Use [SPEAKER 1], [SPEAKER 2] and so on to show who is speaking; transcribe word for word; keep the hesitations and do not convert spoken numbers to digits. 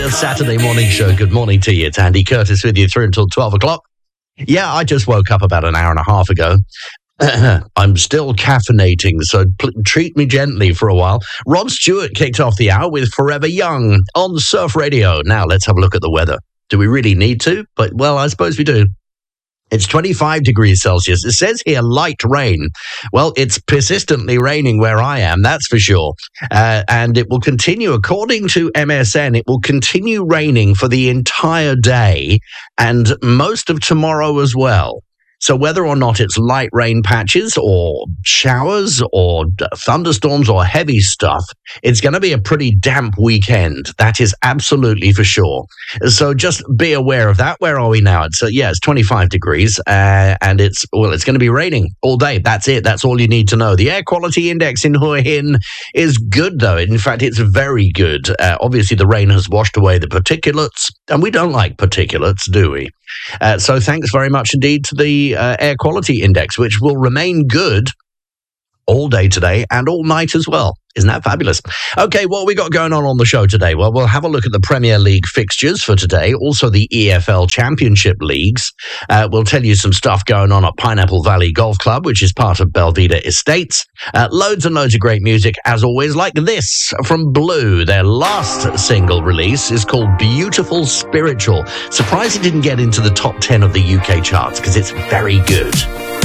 [SPEAKER 1] Saturday morning show. Good morning to you. It's Andy Curtis with you through until twelve o'clock. Yeah, I just woke up about an hour and a half ago. I'm still caffeinating, so pl- treat me gently for a while. Rod Stewart kicked off the hour with Forever Young on Surf Radio. Now, let's have a look at the weather. Do we really need to? But, well, I suppose we do. It's twenty-five degrees Celsius. It says here light rain. Well, it's persistently raining where I am, that's for sure. Uh, and it will continue, according to M S N, it will continue raining for the entire day and most of tomorrow as well. So whether or not it's light rain patches or showers or thunderstorms or heavy stuff, it's going to be a pretty damp weekend. That is absolutely for sure. So just be aware of that. Where are we now? It's, uh, yeah, it's twenty-five degrees uh, and it's, well, it's going to be raining all day. That's it. That's all you need to know. The air quality index in Hua Hin is good, though. In fact, it's very good. Uh, obviously, the rain has washed away the particulates, and we don't like particulates, do we? Uh, so thanks very much indeed to the uh, air quality index, which will remain good all day today and all night as well. Isn't that fabulous? Okay, what have we got going on on the show today? Well, we'll have a look at the Premier League fixtures for today, also the E F L Championship leagues. Uh, we'll tell you some stuff going on at Pineapple Valley Golf Club, which is part of Belvedere Estates. Uh, loads and loads of great music, as always, like this from Blue. Their last single release is called Beautiful Spiritual. Surprised it didn't get into the top ten of the U K charts, because it's very good.